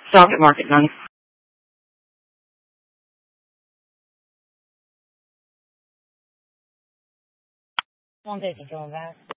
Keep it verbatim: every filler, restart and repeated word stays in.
Stop at market none. One fifty, going back.